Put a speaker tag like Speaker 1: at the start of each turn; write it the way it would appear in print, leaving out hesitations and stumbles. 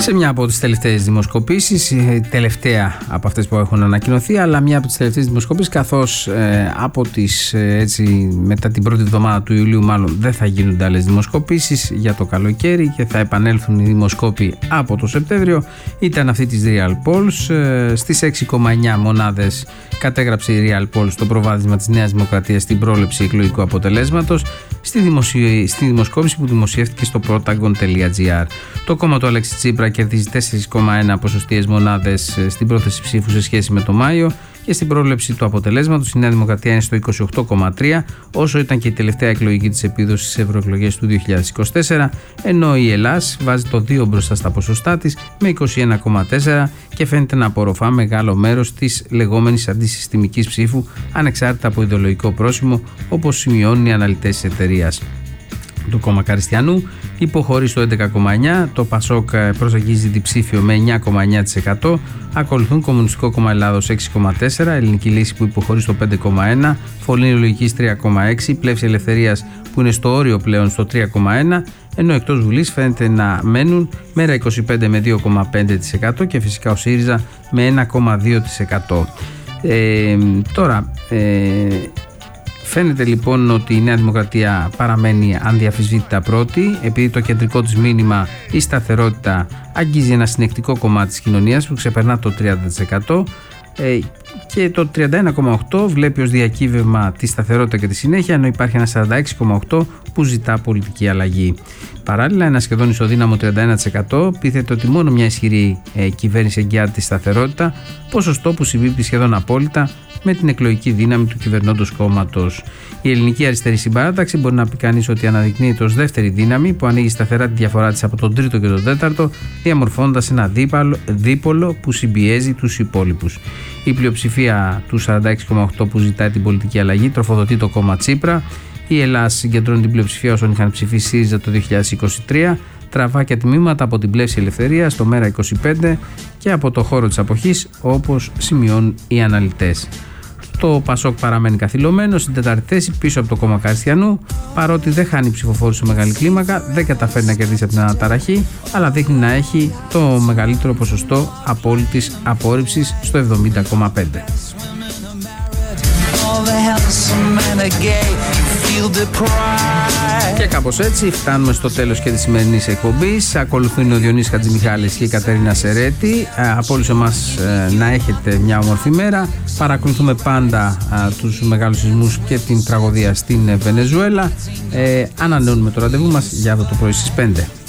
Speaker 1: Σε μια από τις τελευταίες δημοσκοπήσεις, τελευταία από αυτές που έχουν ανακοινωθεί, αλλά μια από τις τελευταίες δημοσκοπήσεις, καθώς μετά την πρώτη εβδομάδα του Ιουλίου μάλλον δεν θα γίνονται άλλες δημοσκοπήσεις για το καλοκαίρι και θα επανέλθουν οι δημοσκόποι από το Σεπτέμβριο, ήταν αυτή της Real Polls. Στις 6,9 μονάδες κατέγραψε η Real Polls το προβάδισμα της Νέας Δημοκρατίας στην πρόληψη εκλογικού αποτελέσματος στη δημοσκόπηση που δημοσιεύτηκε στο protagon.gr. Το κόμμα του Αλέξη Τσίπρα κερδίζει 4,1 ποσοστιαίες μονάδες στην πρόθεση ψήφου σε σχέση με το Μάιο και στην πρόληψη του αποτελέσματος η Νέα Δημοκρατία είναι στο 28,3, όσο ήταν και η τελευταία εκλογική της επίδοση στις ευρωεκλογές του 2024, ενώ η Ελλάς βάζει το 2 μπροστά στα ποσοστά της με 21,4 και φαίνεται να απορροφά μεγάλο μέρος της λεγόμενης αντισυστημικής ψήφου ανεξάρτητα από ιδεολογικό πρόσημο, όπως σημειώνουν οι αναλυτές της εταιρείας. Το κόμμα Καριστιανού υποχωρεί στο 11,9%, το Πασόκ προσεγγίζει διψήφιο με 9,9%, ακολουθούν Κομμουνιστικό Κόμμα Ελλάδος 6,4%, Ελληνική Λύση που υποχωρεί στο 5,1%, Φωλήνη Λογικής 3,6%, Πλεύση Ελευθερίας που είναι στο όριο πλέον στο 3,1%, ενώ εκτός Βουλής φαίνεται να μένουν Μέρα 25 με 2,5% και φυσικά ο ΣΥΡΙΖΑ με 1,2%. Φαίνεται λοιπόν ότι η Νέα Δημοκρατία παραμένει ανδιαφυσβήτητα πρώτη, επειδή το κεντρικό της μήνυμα, η σταθερότητα, αγγίζει ένα συνεκτικό κομμάτι της κοινωνίας που ξεπερνά το 30%, και το 31,8% βλέπει ως διακύβευμα τη σταθερότητα και τη συνέχεια, ενώ υπάρχει ένα 46,8% που ζητά πολιτική αλλαγή. Παράλληλα, ένα σχεδόν ισοδύναμο 31% πείθεται ότι μόνο μια ισχυρή κυβέρνηση εγγυάται τη σταθερότητα, ποσοστό που συμπίπτει σχεδόν απόλυτα με την εκλογική δύναμη του κυβερνώντος κόμματος. Η Ελληνική Αριστερή Συμπαράταξη μπορεί να πει κανείς ότι αναδεικνύεται ως δεύτερη δύναμη που ανοίγει σταθερά τη διαφορά της από τον τρίτο και τον τέταρτο, διαμορφώνοντας ένα δίπολο που συμπιέζει τους υπόλοιπους. Η πλειοψηφία του 46,8% που ζητάει την πολιτική αλλαγή τροφοδοτεί το κόμμα Τσίπρα. Η Ελλάδα συγκεντρώνει την πλειοψηφία όσων είχαν ψηφίσει ΣΥΡΙΖΑ το 2023, τραβά και τμήματα από την Πλεύση Ελευθερία στο Μέρα 25 και από το χώρο της αποχής, όπως σημειώνουν οι αναλυτές. Το Πασόκ παραμένει καθυλωμένο στην τέταρτη θέση πίσω από το κόμμα Καριστιανού, παρότι δεν χάνει ψηφοφόρους σε μεγάλη κλίμακα, δεν καταφέρει να κερδίσει από την αναταραχή, αλλά δείχνει να έχει το μεγαλύτερο ποσοστό απόλυτης απόρριψης στο 70,5%. Και κάπως έτσι φτάνουμε στο τέλος και της σημερινής εκπομπής. Ακολουθούν ο Διονύσης Χατζημιχάλης και η Κατερίνα Σερέτη. Από όλους εμάς να έχετε μια όμορφη μέρα. Παρακολουθούμε πάντα τους μεγάλους σεισμούς και την τραγωδία στην Βενεζουέλα. Ανανεώνουμε το ραντεβού μας για αύριο το πρωί στις 5.